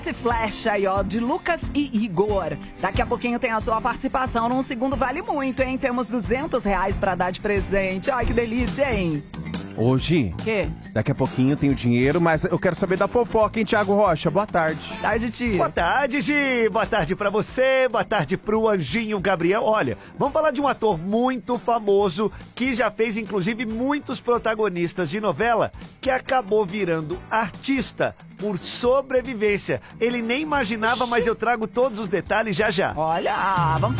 Esse flash aí, ó, de Lucas e Igor. Daqui a pouquinho tem a sua participação num segundo vale muito, hein? Temos R$ 200 pra dar de presente. Ai, que delícia, hein? Hoje, Quê? daqui a pouquinho tem o dinheiro, mas eu quero saber da fofoca, hein, Thiago Rocha? Boa tarde. Tarde, tia. Boa tarde, Gi. Boa tarde pra você, boa tarde pro Anjinho Gabriel. Olha, vamos falar de um ator muito famoso que já fez, inclusive, muitos protagonistas de novela, que acabou virando artista por sobrevivência. Ele nem imaginava, mas eu trago todos os detalhes já já. Olha, vamos